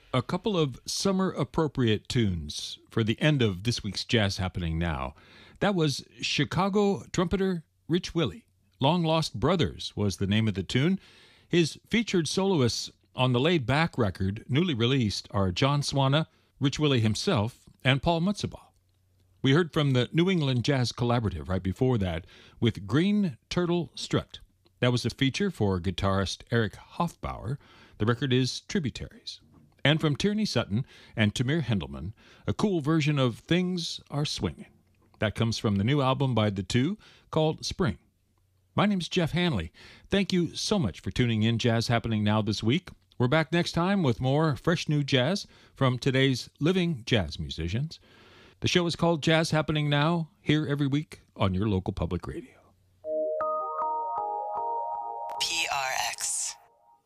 A couple of summer appropriate tunes for the end of this week's Jazz Happening Now. That was Chicago trumpeter Rich Willie. Long Lost Brothers was the name of the tune. His featured soloists on the Laid Back record, newly released, are John Swana, Rich Willie himself, and Paul Mutzabaugh. We heard from the New England Jazz Collaborative right before that with Green Turtle Strut. That was a feature for guitarist Eric Hofbauer. The record is Tributaries. And from Tierney Sutton and Tamir Hendelman, a cool version of Things Are Swinging. That comes from the new album by the two called Spring. My name's Jeff Hanley. Thank you so much for tuning in Jazz Happening Now this week. We're back next time with more fresh new jazz from today's living jazz musicians. The show is called Jazz Happening Now, here every week on your local public radio.